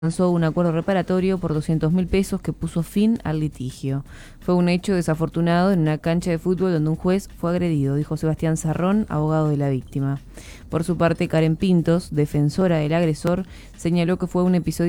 alcanzó un acuerdo reparatorio por 200.000 pesos que puso fin al litigio. Fue un hecho desafortunado en una cancha de fútbol donde un juez fue agredido, dijo Sebastián Sarrón, abogado de la víctima. Por su parte, Karen Pintos, defensora del agresor, señaló que fue un episodio